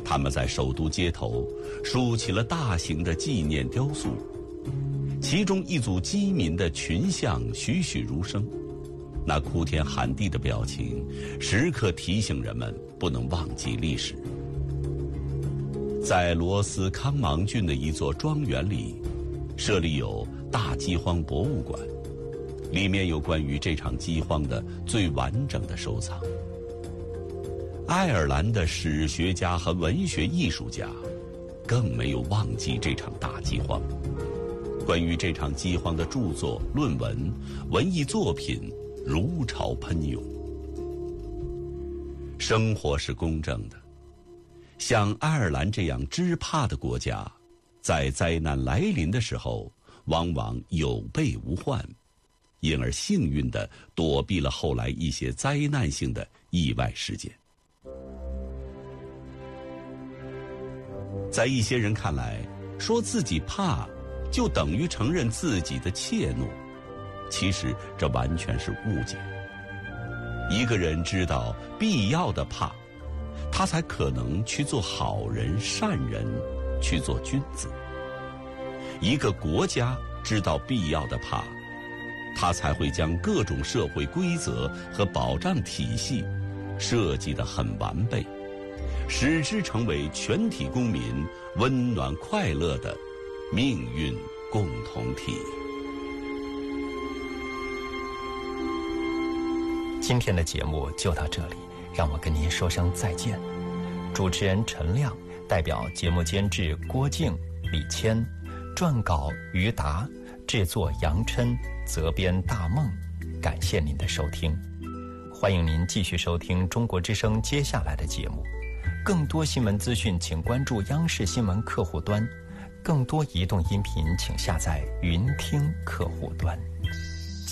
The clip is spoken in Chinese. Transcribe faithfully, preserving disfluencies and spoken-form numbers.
他们在首都街头竖起了大型的纪念雕塑，其中一组饥民的群像栩栩如生，那哭天喊地的表情时刻提醒人们不能忘记历史。在罗斯康芒郡的一座庄园里，设立有大饥荒博物馆，里面有关于这场饥荒的最完整的收藏。爱尔兰的史学家和文学艺术家更没有忘记这场大饥荒，关于这场饥荒的著作、论文、文艺作品如潮喷涌。生活是公正的，像爱尔兰这样知怕的国家，在灾难来临的时候往往有备无患，因而幸运地躲避了后来一些灾难性的意外事件。在一些人看来，说自己怕就等于承认自己的怯懦，其实这完全是误解。一个人知道必要的怕，他才可能去做好人、善人，去做君子。一个国家知道必要的怕，他才会将各种社会规则和保障体系设计得很完备，使之成为全体公民温暖快乐的命运共同体。 今天的节目就到这里，让我跟您说声再见。主持人陈亮，代表节目监制郭静、李谦，撰稿于达，制作杨琛，责编大梦。感谢您的收听，欢迎您继续收听中国之声接下来的节目。更多新闻资讯请关注央视新闻客户端，更多移动音频请下载云听客户端。